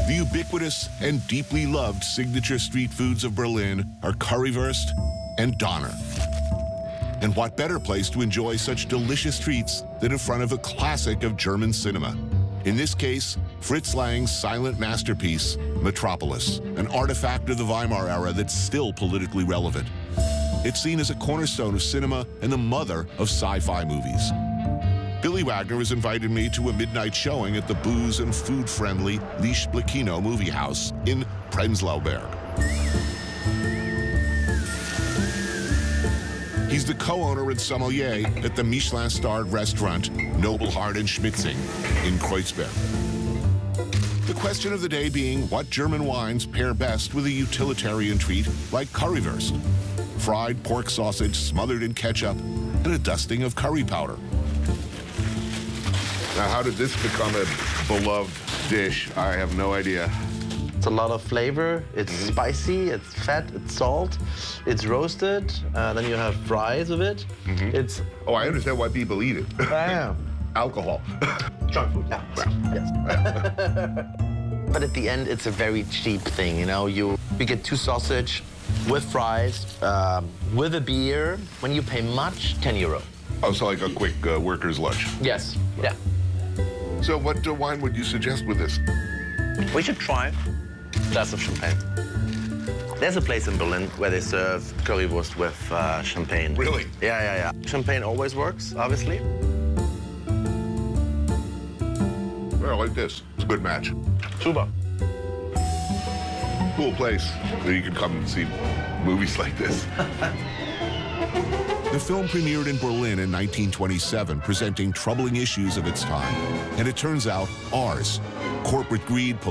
The ubiquitous and deeply loved signature street foods of Berlin are currywurst and Döner. And what better place to enjoy such delicious treats than in front of a classic of German cinema? In this case, Fritz Lang's silent masterpiece, Metropolis, an artifact of the Weimar era that's still politically relevant. It's seen as a cornerstone of cinema and the mother of sci-fi movies. Billy Wagner has invited me to a midnight showing at the booze and food-friendly Lichtblickino movie house in Prenzlauer Berg. He's the co-owner and sommelier at the Michelin-starred restaurant Nobelhart and Schmitzing in Kreuzberg. The question of the day being what German wines pair best with a utilitarian treat like currywurst, fried pork sausage smothered in ketchup and a dusting of curry powder. Now, how did this become a beloved dish? I have no idea. It's a lot of flavor. It's spicy, it's fat, it's salt, it's roasted. Then you have fries with it. It's... Oh, I understand why people eat it. Alcohol. Junk food, yeah. Yes. But at the end, it's a very cheap thing, you know? You get 2 sausage with fries, with a beer. When you pay much, 10 euro. Oh, so like a quick worker's lunch. Yes, yeah. So what wine would you suggest with this? We should try a glass of champagne. There's a place in Berlin where they serve currywurst with champagne. Really? Yeah. Champagne always works, obviously. Well, I like this. It's a good match. Super. Cool place where you can come and see movies like this. The film premiered in Berlin in 1927, presenting troubling issues of its time. And it turns out, ours. Corporate greed,